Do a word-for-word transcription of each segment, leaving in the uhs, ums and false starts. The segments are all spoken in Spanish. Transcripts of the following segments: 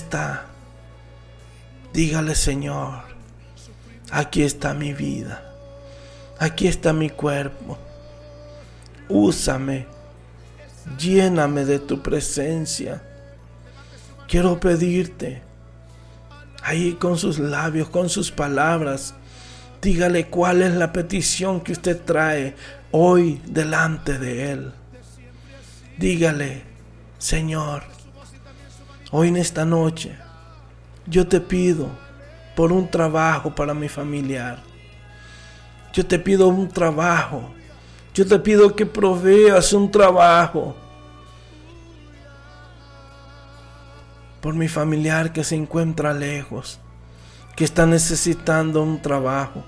está, dígale: Señor, aquí está mi vida, aquí está mi cuerpo, úsame, lléname de tu presencia. Quiero pedirte, ahí con sus labios, con sus palabras, dígale cuál es la petición que usted trae hoy delante de Él. Dígale: Señor, hoy en esta noche yo te pido por un trabajo para mi familiar. Yo te pido un trabajo. Yo te pido que proveas un trabajo por mi familiar que se encuentra lejos, que está necesitando un trabajo.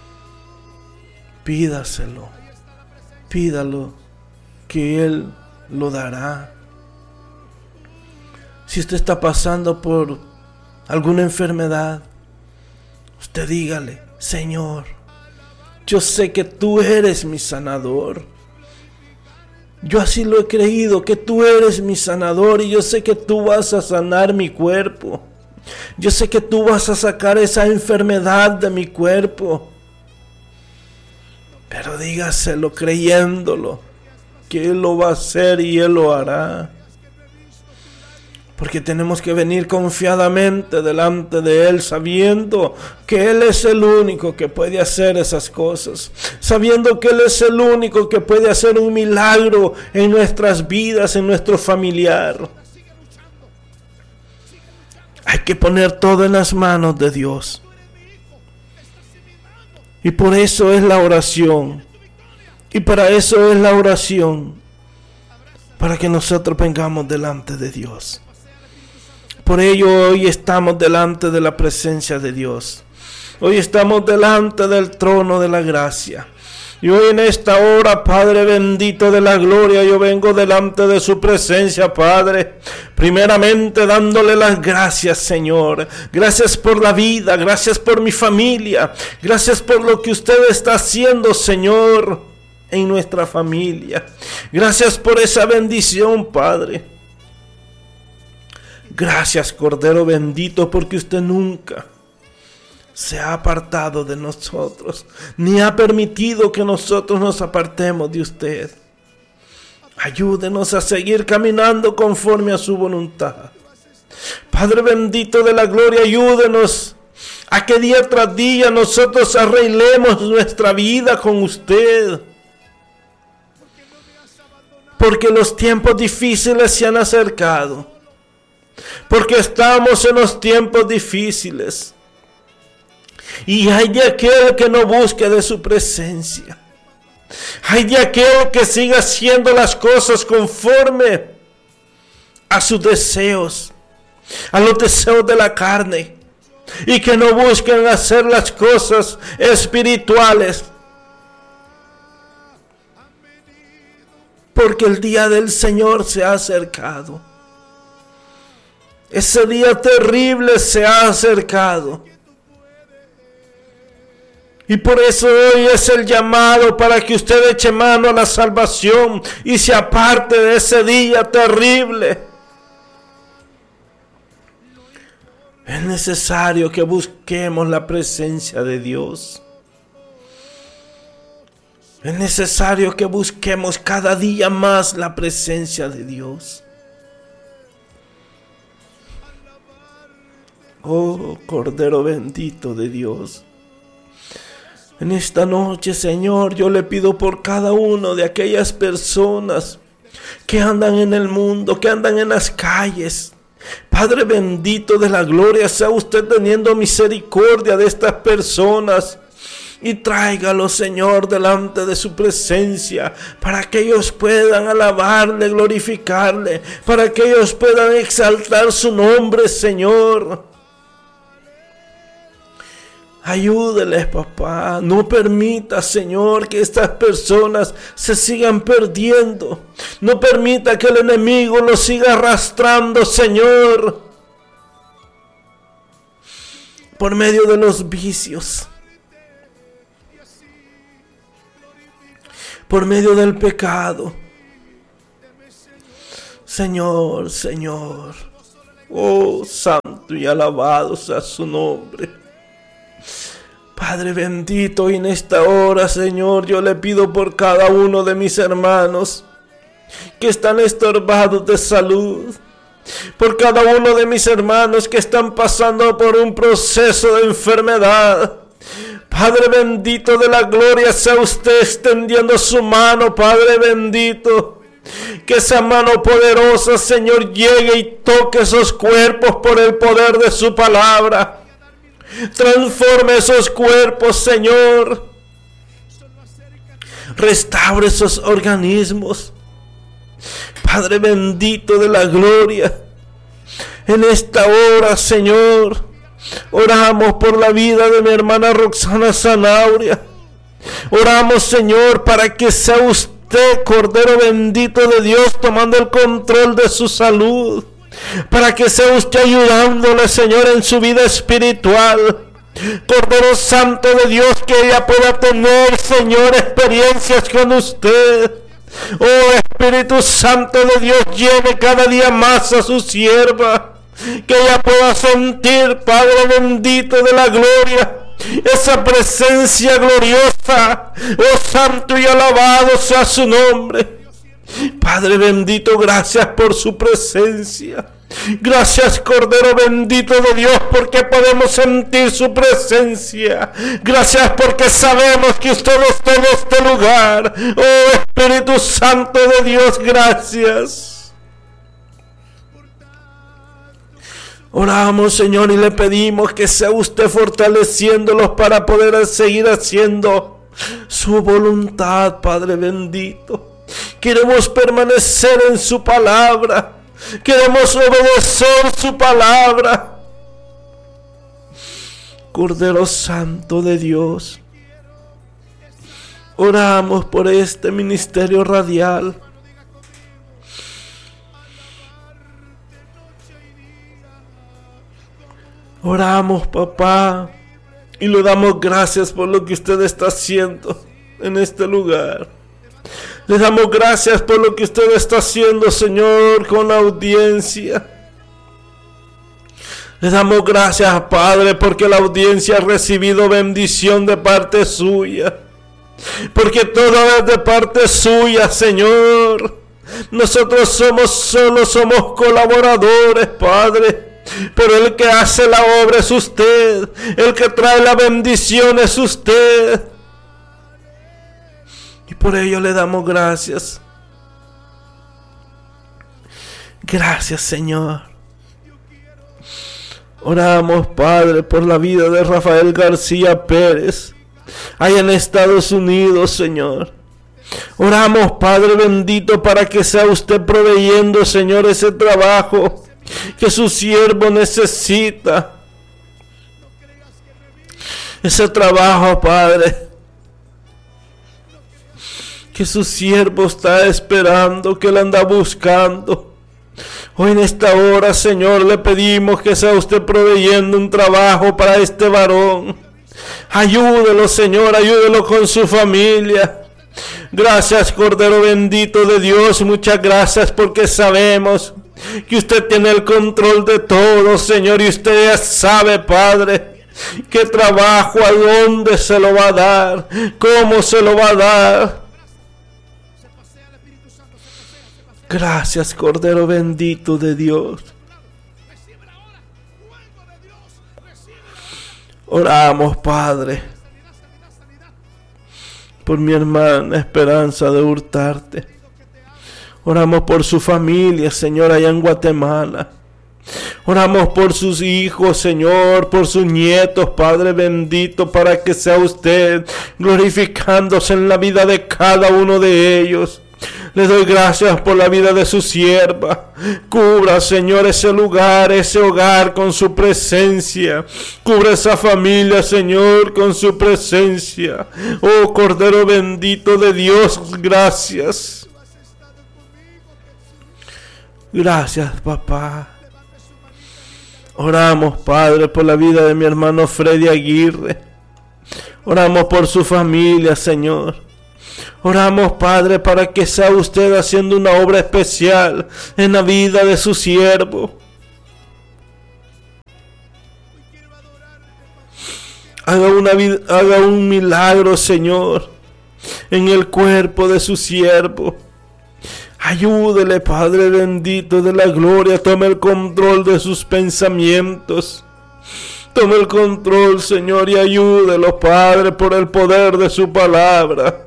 Pídaselo, pídalo, que Él lo dará. Si usted está pasando por alguna enfermedad, usted dígale: Señor, yo sé que tú eres mi sanador. Yo así lo he creído, que tú eres mi sanador, y yo sé que tú vas a sanar mi cuerpo. Yo sé que tú vas a sacar esa enfermedad de mi cuerpo. Pero dígaselo creyéndolo, que Él lo va a hacer y Él lo hará. Porque tenemos que venir confiadamente delante de Él, sabiendo que Él es el único que puede hacer esas cosas. Sabiendo que Él es el único que puede hacer un milagro en nuestras vidas, en nuestro familiar. Hay que poner todo en las manos de Dios. Y por eso es la oración. Y para eso es la oración. Para que nosotros vengamos delante de Dios. Por ello hoy estamos delante de la presencia de Dios. Hoy estamos delante del trono de la gracia. Y hoy en esta hora, Padre bendito de la gloria, yo vengo delante de su presencia, Padre. Primeramente dándole las gracias, Señor. Gracias por la vida, gracias por mi familia. Gracias por lo que usted está haciendo, Señor, en nuestra familia. Gracias por esa bendición, Padre. Gracias, Cordero bendito, porque usted nunca se ha apartado de nosotros, ni ha permitido que nosotros nos apartemos de usted. Ayúdenos a seguir caminando conforme a su voluntad. Padre bendito de la gloria, ayúdenos a que día tras día nosotros arreglemos nuestra vida con usted. Porque los tiempos difíciles se han acercado. Porque estamos en los tiempos difíciles. Y hay de aquel que no busque de su presencia. Hay de aquel que siga haciendo las cosas conforme a sus deseos, a los deseos de la carne. Y que no busquen hacer las cosas espirituales. Porque el día del Señor se ha acercado. Ese día terrible se ha acercado. Y por eso hoy es el llamado para que usted eche mano a la salvación y se aparte de ese día terrible. Es necesario que busquemos la presencia de Dios. Es necesario que busquemos cada día más la presencia de Dios. Oh, Cordero bendito de Dios. En esta noche, Señor, yo le pido por cada uno de aquellas personas que andan en el mundo, que andan en las calles. Padre bendito de la gloria, sea usted teniendo misericordia de estas personas. Y tráigalo, Señor, delante de su presencia, para que ellos puedan alabarle, glorificarle, para que ellos puedan exaltar su nombre, Señor. Ayúdeles, papá. No permita, Señor, que estas personas se sigan perdiendo. No permita que el enemigo los siga arrastrando, Señor, por medio de los vicios, por medio del pecado. Señor, Señor, Oh, santo y alabado sea su nombre. Padre bendito, y en esta hora, Señor, yo le pido por cada uno de mis hermanos que están estorbados de salud, por cada uno de mis hermanos que están pasando por un proceso de enfermedad. Padre bendito de la gloria, sea usted extendiendo su mano, Padre bendito. Que esa mano poderosa, Señor, llegue y toque esos cuerpos por el poder de su palabra. Transforme esos cuerpos, Señor. Restaure esos organismos. Padre bendito de la gloria, en esta hora, Señor, oramos por la vida de mi hermana Roxana Zanauria. Oramos, Señor, para que sea usted, Cordero bendito de Dios, tomando el control de su salud, para que sea usted ayudándole, Señor, en su vida espiritual. Cordero Santo de Dios, que ella pueda tener, Señor, experiencias con usted. Oh Espíritu Santo de Dios, llene cada día más a su sierva, que ella pueda sentir, Padre bendito de la gloria, esa presencia gloriosa. Oh santo y alabado sea su nombre. Padre bendito, gracias por su presencia. Gracias, Cordero bendito de Dios, porque podemos sentir su presencia. Gracias porque sabemos que usted está en este lugar. Oh Espíritu Santo de Dios, gracias. Oramos, Señor, y le pedimos que sea usted fortaleciéndolos para poder seguir haciendo su voluntad, Padre bendito. Queremos permanecer en su palabra. Queremos obedecer su palabra. Cordero Santo de Dios, oramos por este ministerio radial. Oramos, papá, y le damos gracias por lo que usted está haciendo en este lugar. Le damos gracias por lo que usted está haciendo, Señor, con la audiencia. Le damos gracias, Padre, porque la audiencia ha recibido bendición de parte suya. Porque todo es de parte suya, Señor. Nosotros somos solo, somos colaboradores, Padre. Pero el que hace la obra es usted. El que trae la bendición es usted. Y por ello le damos gracias. Gracias, Señor. Oramos, Padre, por la vida de Rafael García Pérez, allá en Estados Unidos, Señor. Oramos, Padre bendito, para que sea usted proveyendo, Señor, ese trabajo que su siervo necesita. Ese trabajo, Padre, que su siervo está esperando, que él anda buscando. Hoy en esta hora, Señor, le pedimos que sea usted proveyendo un trabajo para este varón. Ayúdelo, Señor, ayúdelo con su familia. Gracias, Cordero bendito de Dios, muchas gracias, porque sabemos que usted tiene el control de todo, Señor, y usted ya sabe, Padre, qué trabajo, a dónde se lo va a dar, cómo se lo va a dar. Gracias, Cordero bendito de Dios. Oramos, Padre, por mi hermana Esperanza de Hurtarte. Oramos por su familia, Señor, allá en Guatemala. Oramos por sus hijos, Señor, por sus nietos, Padre bendito, para que sea usted glorificándose en la vida de cada uno de ellos. Le doy gracias por la vida de su sierva. Cubra, Señor, ese lugar, ese hogar con su presencia. Cubra esa familia, Señor, con su presencia. Oh, Cordero bendito de Dios, gracias. Gracias, papá. Oramos, Padre, por la vida de mi hermano Freddy Aguirre. Oramos por su familia, Señor. Oramos, Padre, para que sea usted haciendo una obra especial en la vida de su siervo. Haga, una, haga un milagro, Señor, en el cuerpo de su siervo. Ayúdele, Padre bendito de la gloria. Tome el control de sus pensamientos. Tome el control, Señor, y ayúdelo, Padre, por el poder de su palabra.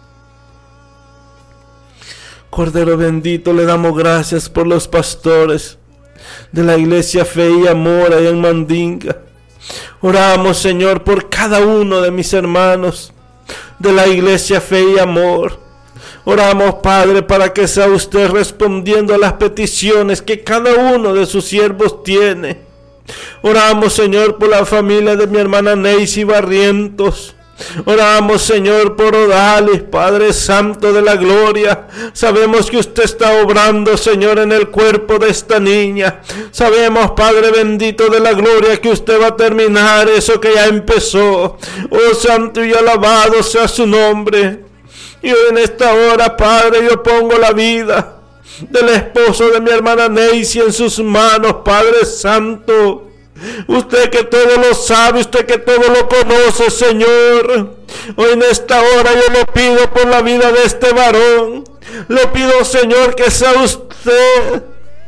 Cordero bendito, le damos gracias por los pastores de la iglesia Fe y Amor allá en Mandinga. Oramos, Señor, por cada uno de mis hermanos de la iglesia Fe y Amor. Oramos, Padre, para que sea usted respondiendo a las peticiones que cada uno de sus siervos tiene. Oramos, Señor, por la familia de mi hermana Neisy Barrientos. Oramos, Señor, por Odalis, Padre Santo de la gloria. Sabemos que usted está obrando, Señor, en el cuerpo de esta niña. Sabemos, Padre bendito de la gloria, que usted va a terminar eso que ya empezó. Oh, santo y alabado sea su nombre. Y hoy en esta hora, Padre, yo pongo la vida del esposo de mi hermana Neisy en sus manos, Padre Santo. Usted que todo lo sabe, usted que todo lo conoce, Señor. Hoy en esta hora yo le pido por la vida de este varón. Le pido, Señor, que sea usted.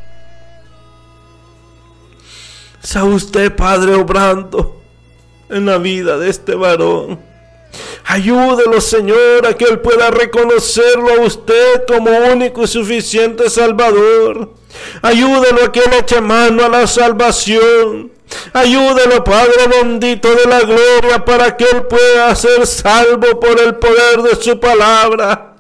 Sea usted, Padre, obrando en la vida de este varón. Ayúdelo, Señor, a que él pueda reconocerlo a usted como único y suficiente Salvador. Ayúdelo a que le eche mano a la salvación. Ayúdelo, Padre bendito de la gloria, para que él pueda ser salvo por el poder de su palabra.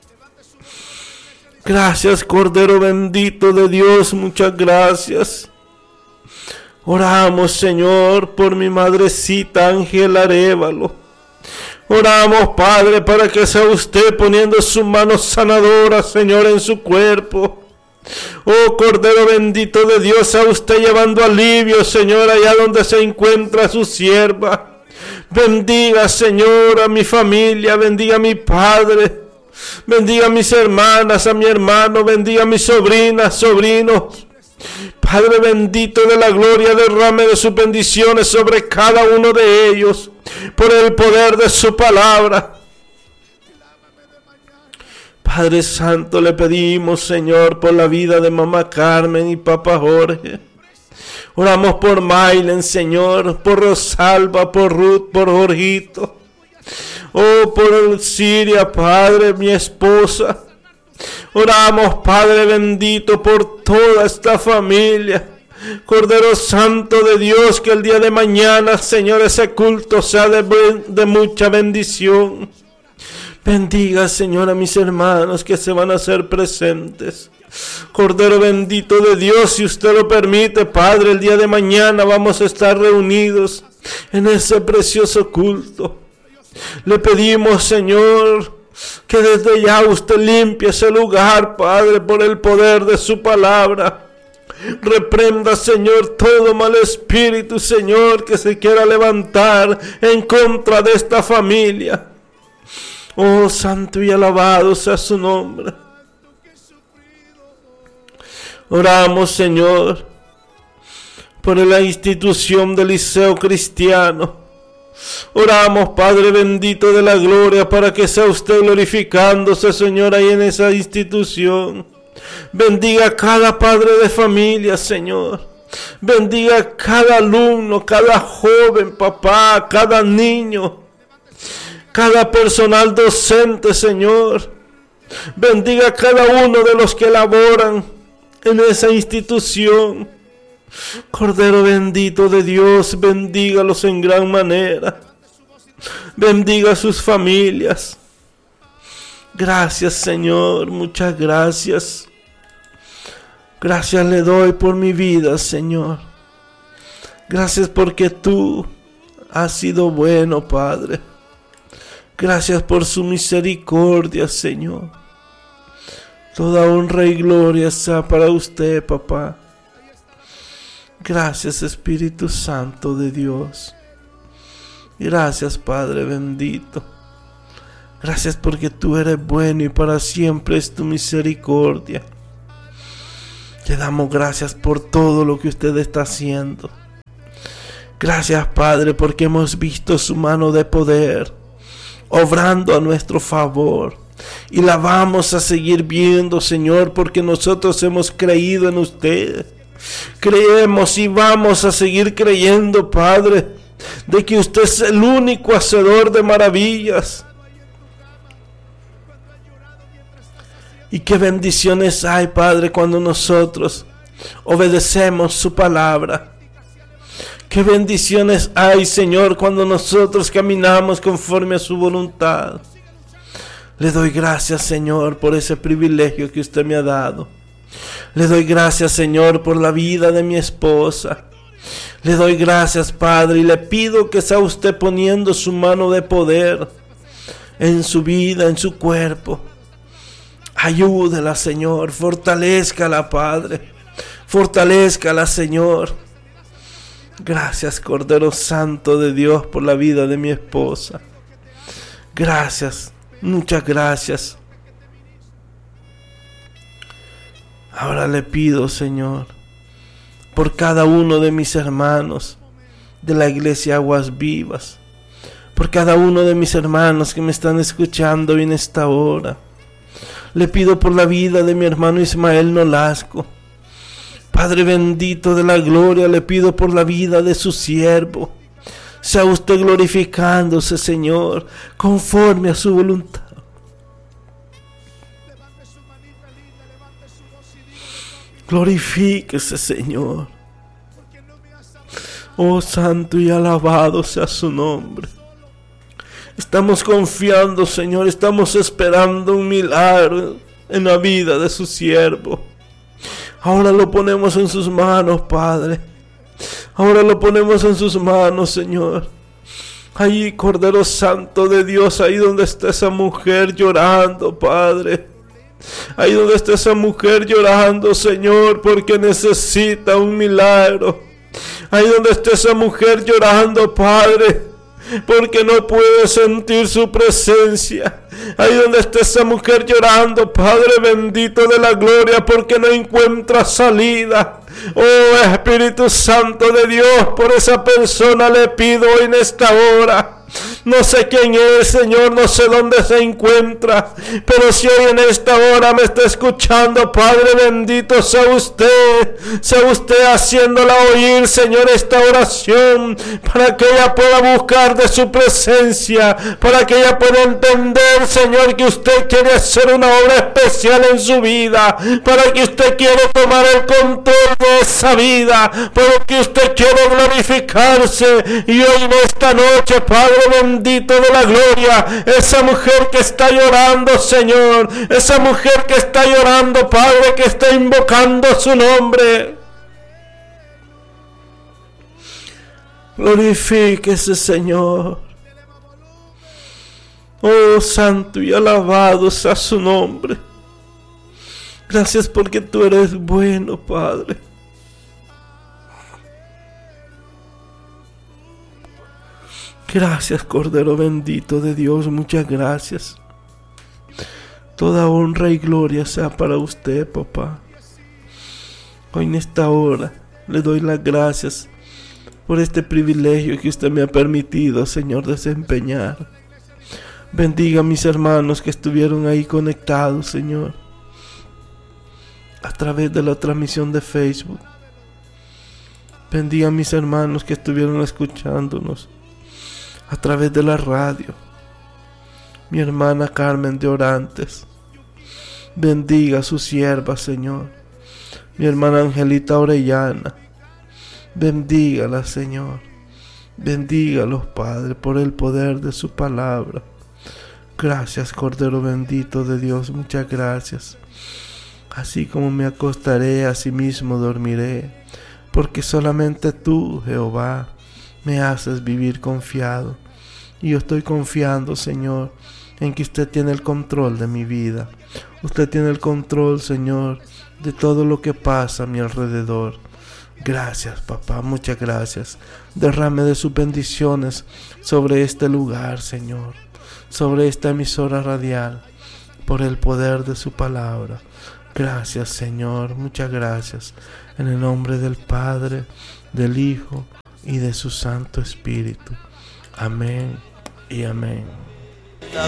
Gracias, Cordero bendito de Dios, muchas gracias. Oramos, Señor, por mi madrecita Ángela Arévalo. Oramos, Padre, para que sea usted poniendo sus manos sanadoras, Señor, en su cuerpo. Oh, Cordero bendito de Dios, sea usted llevando alivio, Señor, allá donde se encuentra su sierva. Bendiga, Señor, a mi familia, bendiga a mi padre, bendiga a mis hermanas, a mi hermano, bendiga a mis sobrinas, sobrinos. Padre bendito de la gloria, derrame de sus bendiciones sobre cada uno de ellos, por el poder de su palabra. Padre Santo, le pedimos, Señor, por la vida de mamá Carmen y papá Jorge. Oramos por Maylen, Señor, por Rosalba, por Ruth, por Jorgito. Oh, por Siria, Padre, mi esposa. Oramos, Padre bendito, por toda esta familia. Cordero Santo de Dios, que el día de mañana, Señor, ese culto sea de, de mucha bendición. Bendiga, Señor, a mis hermanos que se van a hacer presentes. Cordero bendito de Dios, si usted lo permite, Padre, el día de mañana vamos a estar reunidos en ese precioso culto. Le pedimos, Señor, que desde ya usted limpie ese lugar, Padre, por el poder de su palabra. Reprenda, Señor, todo mal espíritu, Señor, que se quiera levantar en contra de esta familia. Oh, santo y alabado sea su nombre. Oramos, Señor, por la institución del Liceo Cristiano. Oramos, Padre bendito de la gloria, para que sea usted glorificándose, Señor, ahí en esa institución. Bendiga a cada padre de familia, Señor. Bendiga a cada alumno, cada joven, papá, cada niño, cada personal docente, Señor. Bendiga a cada uno de los que laboran en esa institución. Cordero bendito de Dios, bendígalos en gran manera. Bendiga a sus familias. Gracias, Señor, muchas gracias. Gracias le doy por mi vida, Señor. Gracias porque tú has sido bueno, Padre. Gracias por su misericordia, Señor. Toda honra y gloria sea para usted, papá. Gracias, Espíritu Santo de Dios. Gracias, Padre bendito. Gracias porque tú eres bueno y para siempre es tu misericordia. Te damos gracias por todo lo que usted está haciendo. Gracias, Padre, porque hemos visto su mano de poder obrando a nuestro favor. Y la vamos a seguir viendo, Señor, porque nosotros hemos creído en usted. Creemos y vamos a seguir creyendo, Padre, de que usted es el único hacedor de maravillas. Y qué bendiciones hay, Padre, cuando nosotros obedecemos su palabra. Qué bendiciones hay, Señor, cuando nosotros caminamos conforme a su voluntad. Le doy gracias, Señor, por ese privilegio que usted me ha dado. Le doy gracias, Señor, por la vida de mi esposa. Le doy gracias, Padre, y le pido que sea usted poniendo su mano de poder en su vida, en su cuerpo. Ayúdela, Señor, fortalézcala, Padre. Fortalézcala, Señor. Gracias, Cordero Santo de Dios, por la vida de mi esposa. Gracias, muchas gracias. Ahora le pido, Señor, por cada uno de mis hermanos de la iglesia Aguas Vivas, por cada uno de mis hermanos que me están escuchando en esta hora. Le pido por la vida de mi hermano Ismael Nolasco. Padre bendito de la gloria, le pido por la vida de su siervo. Sea usted glorificándose, Señor, conforme a su voluntad. Glorifíquese, Señor. Oh, santo y alabado sea su nombre. Estamos confiando, Señor, estamos esperando un milagro en la vida de su siervo. Ahora lo ponemos en sus manos, Padre. Ahora lo ponemos en sus manos, Señor. Ahí, Cordero Santo de Dios, ahí donde está esa mujer llorando, Padre. Ahí donde está esa mujer llorando, Señor, porque necesita un milagro. Ahí donde está esa mujer llorando, Padre, porque no puede sentir su presencia. Ahí donde está esa mujer llorando, Padre bendito de la gloria, porque no encuentra salida. Oh, Espíritu Santo de Dios, por esa persona le pido hoy en esta hora. No sé quién es, Señor, no sé dónde se encuentra, pero si hoy en esta hora me está escuchando, Padre bendito, sea usted, sea usted haciéndola oír, Señor, esta oración, para que ella pueda buscar de su presencia, para que ella pueda entender, Señor, que usted quiere hacer una obra especial en su vida, para que usted quiere tomar el control de esa vida, para que usted quiere glorificarse. Y hoy en esta noche, Padre bendito de la gloria, esa mujer que está llorando, Señor, esa mujer que está llorando, Padre, que está invocando su nombre, glorifíquese, Señor. Oh, santo y alabado sea su nombre. Gracias porque tú eres bueno, Padre. Gracias, Cordero bendito de Dios, muchas gracias. Toda honra y gloria sea para usted, papá. Hoy en esta hora le doy las gracias por este privilegio que usted me ha permitido, Señor, desempeñar. Bendiga a mis hermanos que estuvieron ahí conectados, Señor, a través de la transmisión de Facebook. Bendiga a mis hermanos que estuvieron escuchándonos a través de la radio. Mi hermana Carmen de Orantes, bendiga a su sierva, Señor. Mi hermana Angelita Orellana, bendígala, Señor. Bendígalos, Padre, por el poder de su palabra. Gracias, Cordero bendito de Dios, muchas gracias. Así como me acostaré, así mismo dormiré, porque solamente tú, Jehová, me haces vivir confiado. Y yo estoy confiando, Señor, en que usted tiene el control de mi vida. Usted tiene el control, Señor, de todo lo que pasa a mi alrededor. Gracias, papá, muchas gracias. Derrame de sus bendiciones sobre este lugar, Señor, sobre esta emisora radial, por el poder de su palabra. Gracias, Señor, muchas gracias. En el nombre del Padre, del Hijo y de su Santo Espíritu. Amén y amén.